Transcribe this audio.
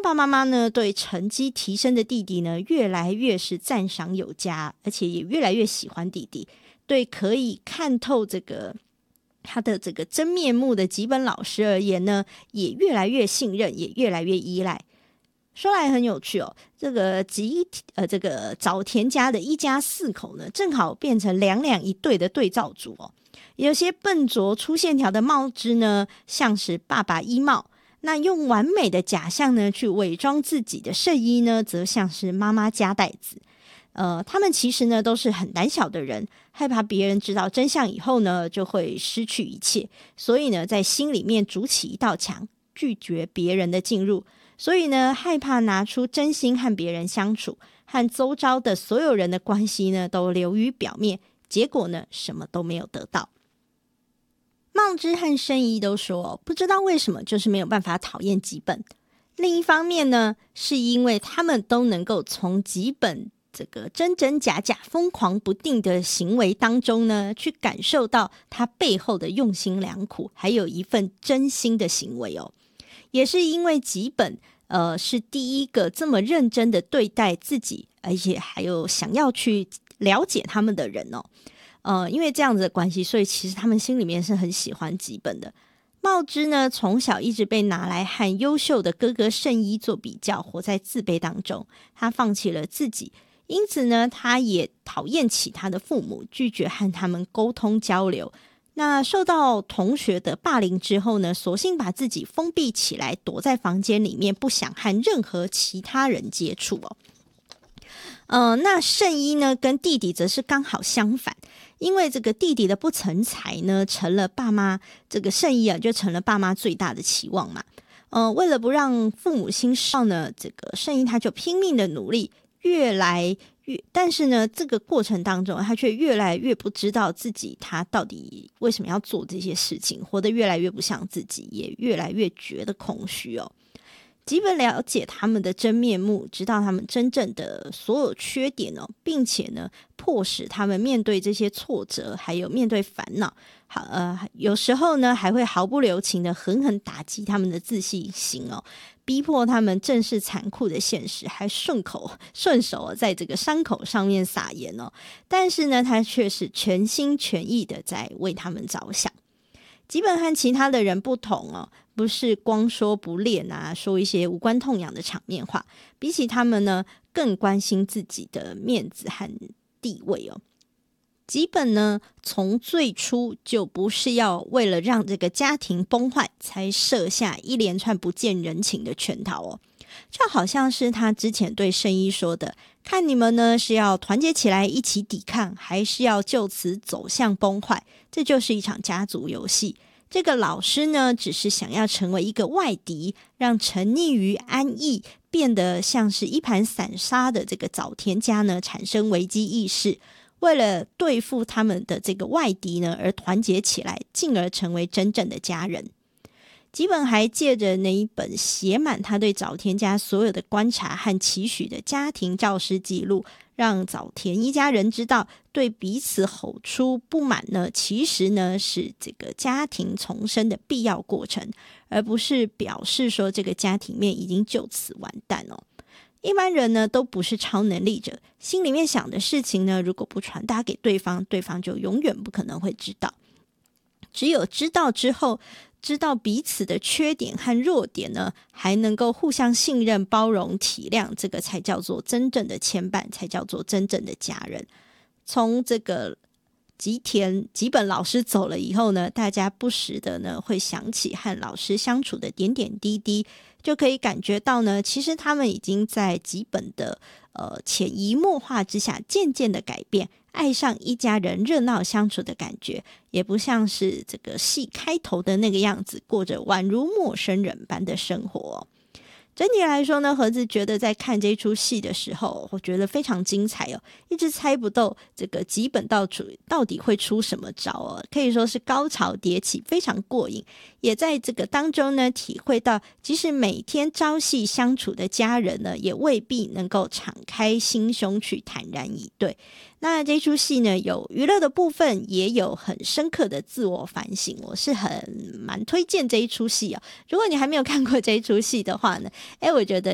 爸妈妈呢对成绩提升的弟弟呢越来越是赞赏有加，而且也越来越喜欢弟弟，对可以看透他的这个真面目的吉本老师而言呢，也越来越信任，也越来越依赖。说来很有趣哦，这个早田家的一家四口呢，正好变成两两一对的对照组哦。有些笨拙粗线条的帽枝呢，像是爸爸衣帽；那用完美的假象呢去伪装自己的圣衣呢，则像是妈妈夹带子。他们其实呢都是很胆小的人，害怕别人知道真相以后呢，就会失去一切，所以呢，在心里面筑起一道墙，拒绝别人的进入。所以呢，害怕拿出真心和别人相处，和周遭的所有人的关系呢，都流于表面，结果呢，什么都没有得到。茂枝和圣衣都说，不知道为什么，就是没有办法讨厌吉本。另一方面呢，是因为他们都能够从吉本这个真真假假、疯狂不定的行为当中呢，去感受到他背后的用心良苦，还有一份真心的行为哦。也是因为吉本是第一个这么认真的对待自己，而且还有想要去了解他们的人哦。因为这样子的关系，所以其实他们心里面是很喜欢吉本的。茂枝呢，从小一直被拿来和优秀的哥哥圣一做比较，活在自卑当中。他放弃了自己，因此呢，他也讨厌起他的父母，拒绝和他们沟通交流。那受到同学的霸凌之后呢，索性把自己封闭起来，躲在房间里面，不想和任何其他人接触哦。那圣一呢，跟弟弟则是刚好相反，因为这个弟弟的不成才呢，成了爸妈这个圣一就成了爸妈最大的期望嘛。为了不让父母心失望呢，这个圣一他就拼命的努力，但是呢，这个过程当中，他却越来越不知道自己他到底为什么要做这些事情，活得越来越不像自己，也越来越觉得空虚哦。基本了解他们的真面目，知道他们真正的所有缺点哦，并且呢，迫使他们面对这些挫折，还有面对烦恼。有时候呢，还会毫不留情的狠狠打击他们的自信心哦，逼迫他们正视残酷的现实，还顺手在这个伤口上面撒盐哦。但是呢，他却是全心全意的在为他们着想。基本和其他的人不同哦，不是光说不练啊，说一些无关痛痒的场面话。比起他们呢，更关心自己的面子和地位哦。基本呢，从最初就不是要为了让这个家庭崩坏，才设下一连串不见人情的圈套哦。就好像是他之前对圣一说的，看你们呢是要团结起来一起抵抗，还是要就此走向崩坏，这就是一场家族游戏。这个老师呢，只是想要成为一个外敌，让沉溺于安逸，变得像是一盘散沙的这个早田家呢，产生危机意识，为了对付他们的这个外敌呢，而团结起来，进而成为真正的家人。吉本还借着那一本写满他对早田家所有的观察和期许的家庭教师记录，让早田一家人知道，对彼此吼出不满呢，其实呢是这个家庭重生的必要过程，而不是表示说这个家庭面已经就此完蛋哦。一般人呢都不是超能力者，心里面想的事情呢，如果不传达给对方，对方就永远不可能会知道。只有知道之后，知道彼此的缺点和弱点呢，还能够互相信任、包容、体谅，这个才叫做真正的牵绊，才叫做真正的家人。从这个吉本老师走了以后呢，大家不时的呢会想起和老师相处的点点滴滴，就可以感觉到呢，其实他们已经在吉本的潜移默化之下，渐渐的改变，爱上一家人热闹相处的感觉，也不像是这个戏开头的那个样子，过着宛如陌生人般的生活哦。整体来说呢，盒子觉得在看这出戏的时候，我觉得非常精彩哦，一直猜不透这个吉本到底会出什么招哦，可以说是高潮迭起，非常过瘾。也在这个当中呢，体会到即使每天朝夕相处的家人呢，也未必能够敞开心胸去坦然以对。那这出戏呢，有娱乐的部分，也有很深刻的自我反省，我是蛮推荐这一出戏哦。如果你还没有看过这一出戏的话呢，我觉得